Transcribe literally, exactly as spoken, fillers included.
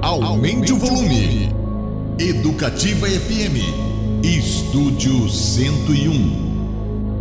Aumente o volume. Educativa F M. Estúdio cento e um.